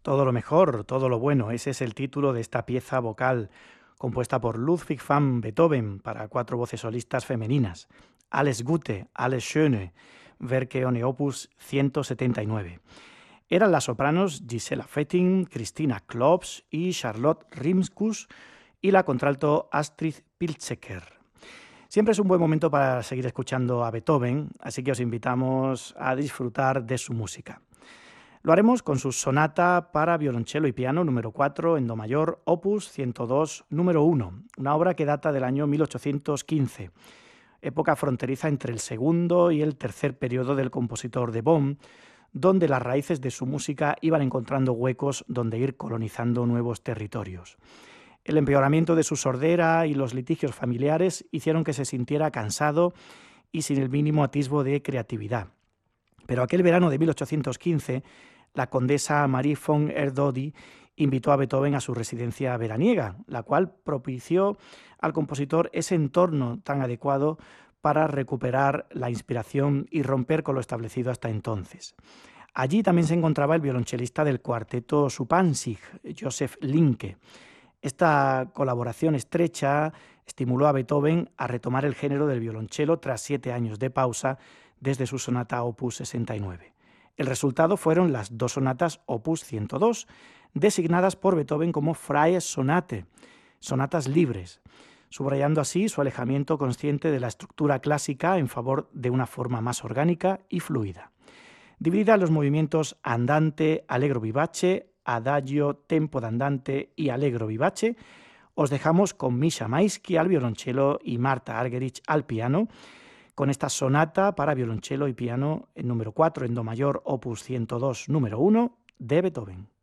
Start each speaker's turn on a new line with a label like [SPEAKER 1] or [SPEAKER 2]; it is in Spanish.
[SPEAKER 1] Todo lo mejor, todo lo bueno, ese es el título de esta pieza vocal compuesta por Ludwig van Beethoven para cuatro voces solistas femeninas. Alles Gute, Alles Schöne, Werke ohne Opus 179. Eran las sopranos Gisela Fetting, Christina Klops y Charlotte Rimskus y la contralto Astrid Pilzeker. Siempre es un buen momento para seguir escuchando a Beethoven, así que os invitamos a disfrutar de su música. Lo haremos con su sonata para violonchelo y piano número 4 en do mayor, opus 102, número 1, una obra que data del año 1815, época fronteriza entre el segundo y el tercer periodo del compositor de Bonn, donde las raíces de su música iban encontrando huecos donde ir colonizando nuevos territorios. El empeoramiento de su sordera y los litigios familiares hicieron que se sintiera cansado y sin el mínimo atisbo de creatividad. Pero aquel verano de 1815, la condesa Marie von Erdődy invitó a Beethoven a su residencia veraniega, la cual propició al compositor ese entorno tan adecuado para recuperar la inspiración y romper con lo establecido hasta entonces. Allí también se encontraba el violonchelista del cuarteto Schuppanzig, Joseph Linke. Esta colaboración estrecha estimuló a Beethoven a retomar el género del violonchelo tras 7 años de pausa desde su sonata opus 69. El resultado fueron las dos sonatas opus 102, designadas por Beethoven como Freie Sonate, sonatas libres, subrayando así su alejamiento consciente de la estructura clásica en favor de una forma más orgánica y fluida. Dividida en los movimientos andante, allegro vivace, adagio, tempo d'andante y allegro vivace, os dejamos con Misha Maisky al violonchelo y Marta Argerich al piano, con esta sonata para violonchelo y piano en número 4 en do mayor, opus 102, número 1, de Beethoven.